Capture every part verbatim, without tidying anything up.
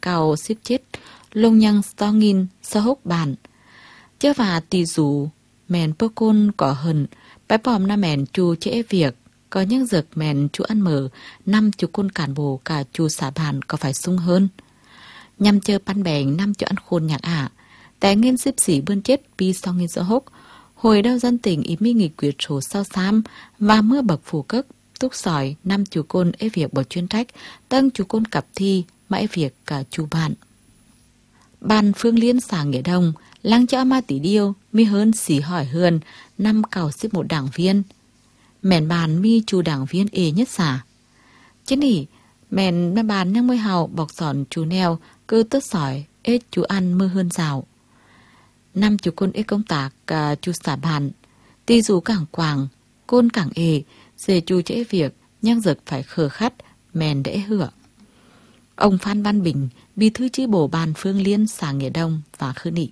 cầu xếp chết, lông nhăng sto nghìn sơ hốc bản. Chứ và tì dù, mèn bơ côn có hần, bái bòm na mèn chú chế việc, có những giật mèn chú ăn mở, năm chú côn cản bồ cả chú xả bàn có phải sung hơn. Nhằm chờ pan bèn năm chú ăn khôn nhạc ả, tại nghiên xếp xỉ bươn chết bi so nghiên sơ hốc, hồi đau dân tỉnh ý mi nghịch quyệt số sao xám, và mưa bậc phủ cất, túc sỏi năm chú côn ế việc bỏ chuyên trách, tăng chú côn cặp thi, mãi việc cả chú bạn. Bàn Phương Liên xã Nghĩa Đông, lăng cho ma tỷ điêu, mi hơn xỉ hỏi hơn, năm cầu xếp một đảng viên. Mẹn bàn mi chú đảng viên ế nhất xã. Chứ nỉ, mẹn mẹ bàn nhang mới hào bọc sòn chú neo, cứ tớt sỏi, ế chú ăn mưa hơn rào. Năm chú côn ế công tác cả chú xã bàn, ti dù cảng quàng, côn cảng ế, dề chú chế việc, nhang giật phải khờ khắt, mẹn để hửa. Ông Phan Văn Bình, bí thư chi bộ bàn Phương Liên xã Nghĩa Đông và Khư Nị.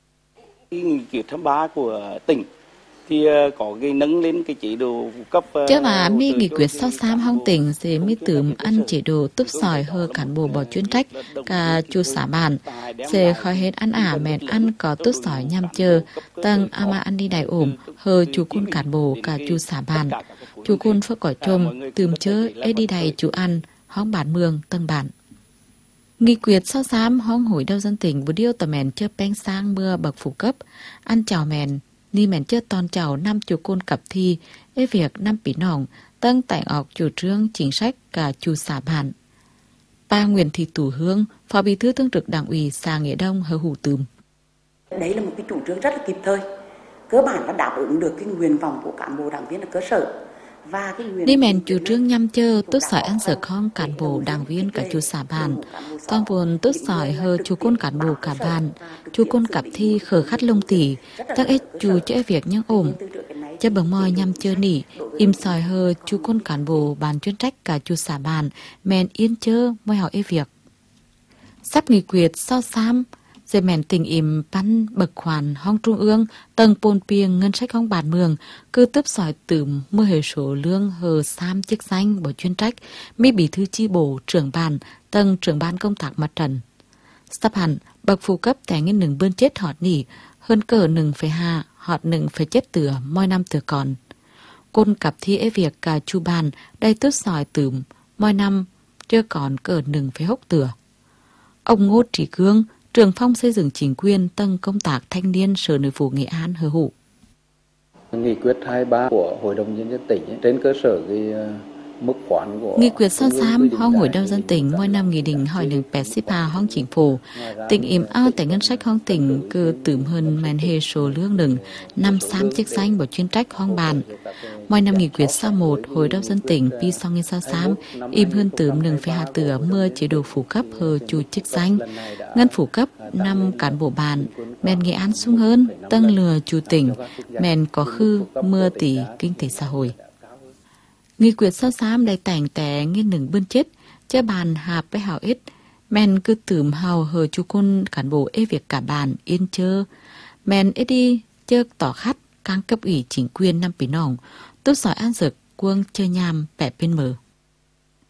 Nghị quyết thứ ba của tỉnh thì có cái nâng lên cái chế độ cấp. Chứ mà mi nghị quyết sau xám hông tỉnh sẽ mi tưởng ăn chế độ túp sỏi hơ cán bộ bỏ chuyên trách cả chú xã bàn sẽ khỏi hết ăn ả mẹn ăn có túp sỏi nhằm chờ tăng ama ăn đi đại ổm hơ chú côn cán bộ cả chú xã bàn chú côn phước cõi trôm tùm chớ ế đi đầy chú ăn hóng bản mường tân bản. Nghị quyết sau xám hóng hối đau dân tỉnh vừa điêu tờ mèn chơ beng sang mưa bậc phủ cấp ăn chào mèn ni mèn chơ toàn chào năm chú côn cặp thi ế việc năm pí nòng tăng tại ọc chủ trương chính sách cả chú xã bản. Bà Nguyễn Thị Tủ Hương, phó bí thư thường trực Đảng ủy xã Nghĩa Đông hơ hủ tùm. Đấy là một cái chủ trương rất là kịp thời, cơ bản đã đáp ứng được cái nguyện vọng của cán bộ đảng viên ở cơ sở. Đi mèn chủ trương nhằm chơ tốt sỏi ăn sở không cán bộ đảng viên cả chú xã bàn. Toàn buồn tốt sỏi hơ chú côn cán bộ cả bàn. Chú côn cặp thi khờ khát lông tỉ. Tắc ích chú chế việc nhắc ổm. Chơ bờ mòi nhằm chơ nỉ. Im sỏi hơ chú côn cán bộ bàn chuyên trách cả chú xã bàn. Mèn yên chơ môi hỏi ế việc. Sắp nghị quyết sau xám. Dê mẹn tình im bắn bậc khoản hong trung ương tầng pôn piêng ngân sách hong bản mường cứ tiếp sỏi tửm mưa hệ số lương hờ xám chức danh bởi chuyên trách mi bí thư chi bộ trưởng bàn tầng trưởng ban công tác mặt trận. Sắp hẳn bậc phụ cấp tại nghiên nừng bươn chết họt nỉ hơn cỡ nừng phải hạ họt nừng phải chết tửa mỗi năm tửa còn. Côn cặp thi ế việc cả chu bàn đây tiếp sỏi tửm mỗi năm chưa còn cỡ nừng phải hốc tửa. Ông Ngô Trí Cương trưởng phòng xây dựng chính quyền tầng công tác thanh niên Sở Nội vụ Nghệ An hờ hụ. Nghị quyết hai mươi ba của Hội đồng Nhân dân tỉnh trên cơ sở cái mức khoán của nghị quyết sau xám hong Hội đồng dân tỉnh mỗi năm nghị định hỏi đường pet sipa hong chính phủ tỉnh im ao tại ngân sách hong tỉnh cứ tửm hơn màn hề số lương đừng năm xám chức danh của chuyên trách hong bàn mỗi năm nghị quyết sau một Hội đồng dân tỉnh pi song nghìn sau xám im hơn tửm đừng phải hạ tửa mưa chế độ phủ cấp hờ chủ chức danh ngân phủ cấp năm cán bộ bàn mèn Nghệ An sung hơn tăng lừa chủ tỉnh mèn có khư mưa tỷ kinh tế xã hội. Nghị quyết sau xám đầy tảnh té nghiên nừng bươn chết, chơ bàn hạp với hào ít, men cứ tửm hào hờ chú côn cán bộ ế việc cả bàn yên chơ. Men ế đi chơ tỏ khát, càng cấp ủy chính quyền năm pí nòng, tốt sỏi an dực, quân chơ nham bẻ bên mở.